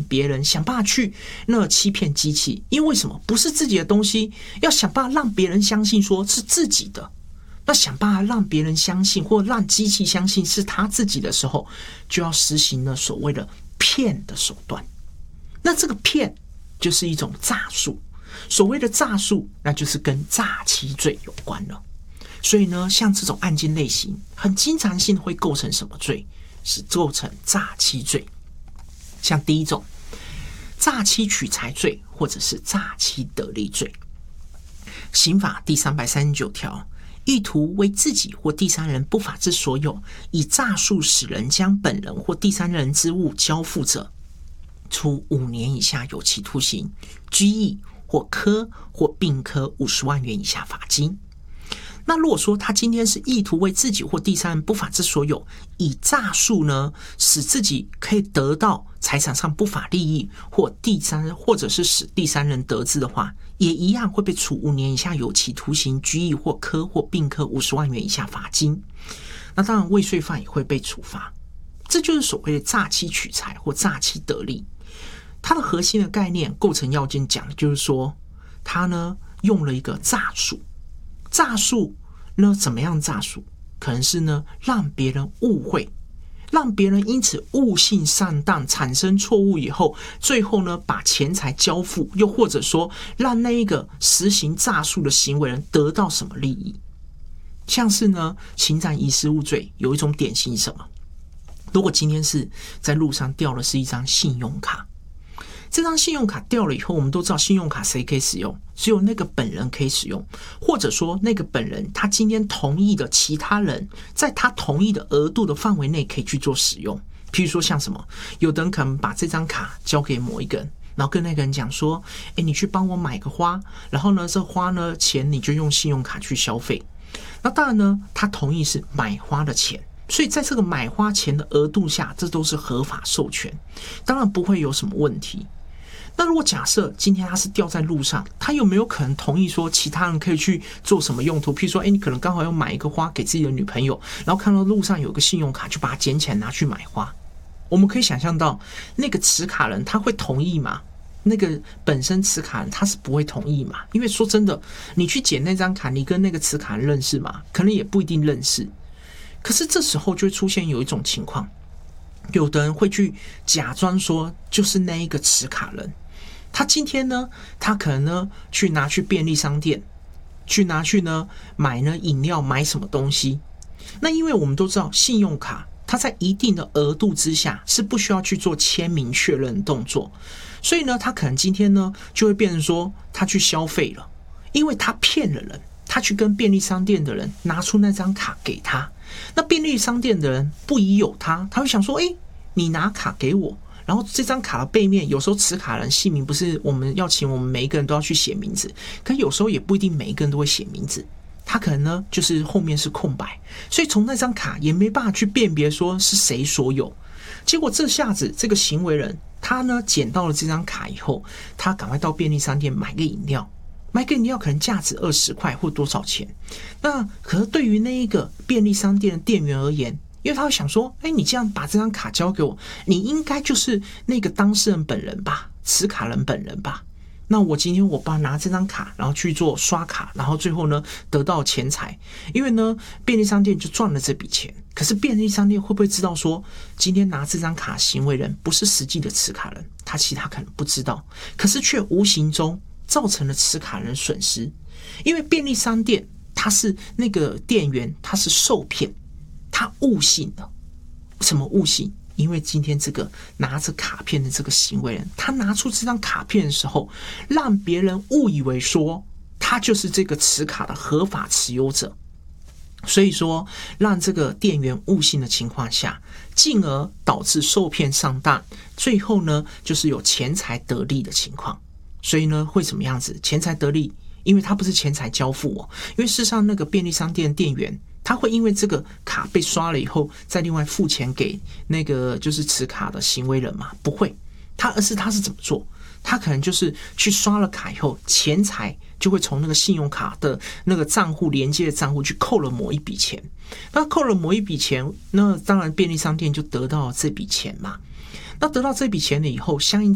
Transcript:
别人想办法去欺骗机器，因为什么？不是自己的东西，要想办法让别人相信说是自己的。那想办法让别人相信，或让机器相信是他自己的时候，就要实行了所谓的骗的手段。那这个骗就是一种诈术，所谓的诈术，那就是跟诈欺罪有关了。所以呢，像这种案件类型，很经常性会构成什么罪？是构成诈欺罪。像第一种，诈欺取财罪，或者是诈欺得利罪。刑法第339条，意图为自己或第三人不法之所有，以诈术使人将本人或第三人之物交付者，处5年以下有期徒刑、拘役或科或并科50万元以下罚金。那如果说他今天是意图为自己或第三人不法之所有，以诈术呢，使自己可以得到财产上不法利益，或者是使第三人得知的话，也一样会被处5年以下有期徒刑、拘役或科或并科50万元以下罚金。那当然未遂犯也会被处罚。这就是所谓的诈欺取财或诈欺得利。它的核心的概念构成要件讲的就是说，它呢用了一个诈术。诈术呢，怎么样诈术？可能是呢让别人误会，让别人因此误信上当，产生错误以后，最后呢把钱财交付，又或者说让那一个实行诈术的行为人得到什么利益。像是呢侵占遗失物罪有一种典型什么？如果今天是在路上掉的是一张信用卡，这张信用卡掉了以后，我们都知道信用卡谁可以使用？只有那个本人可以使用，或者说那个本人他今天同意的其他人，在他同意的额度的范围内可以去做使用。譬如说像什么，有的人可能把这张卡交给某一个人，然后跟那个人讲说，你去帮我买个花，然后呢这花呢钱你就用信用卡去消费。那当然呢他同意是买花的钱，所以在这个买花钱的额度下，这都是合法授权，当然不会有什么问题。那如果假设今天他是掉在路上，他有没有可能同意说其他人可以去做什么用途？譬如说你可能刚好要买一个花给自己的女朋友，然后看到路上有个信用卡，就把它捡起来拿去买花。我们可以想象到那个持卡人他会同意吗？那个本身持卡人他是不会同意嘛，因为说真的，你去捡那张卡，你跟那个持卡人认识吗？可能也不一定认识。可是这时候就会出现有一种情况，有的人会去假装说就是那一个持卡人，他今天呢，他可能呢去拿去便利商店，去拿去呢买呢饮料，买什么东西。那因为我们都知道信用卡它在一定的额度之下是不需要去做签名确认的动作，所以呢他可能今天呢就会变成说他去消费了，因为他骗了人，他去跟便利商店的人拿出那张卡给他，那便利商店的人不疑有他，他会想说你拿卡给我，然后这张卡的背面有时候持卡人姓名不是我们要请我们每一个人都要去写名字，可有时候也不一定每一个人都会写名字，他可能呢就是后面是空白，所以从那张卡也没办法去辨别说是谁所有。结果这下子这个行为人他呢捡到了这张卡以后，他赶快到便利商店买个饮料，买个饮料可能价值20块或多少钱。那可是对于那一个便利商店的店员而言，因为他会想说，你这样把这张卡交给我，你应该就是那个当事人本人吧，持卡人本人吧。那我今天我爸拿这张卡，然后去做刷卡，然后最后呢得到钱财，因为呢便利商店就赚了这笔钱。可是便利商店会不会知道说，今天拿这张卡行为人不是实际的持卡人，他其他可能不知道，可是却无形中造成了持卡人损失。因为便利商店他是那个店员，他是受骗，他误信了。什么误信？因为今天这个拿着卡片的这个行为人，他拿出这张卡片的时候，让别人误以为说他就是这个持卡的合法持有者，所以说让这个店员误信的情况下，进而导致受骗上当，最后呢就是有钱财得利的情况。所以呢会怎么样子？钱财得利，因为他不是钱财交付因为事实上那个便利商店店员他会因为这个卡被刷了以后再另外付钱给那个就是持卡的行为人嘛？不会，而是他是怎么做？他可能就是去刷了卡以后，钱财就会从那个信用卡的那个账户连接的账户去扣了某一笔钱。那扣了某一笔钱，那当然便利商店就得到这笔钱嘛。那得到这笔钱了以后，相应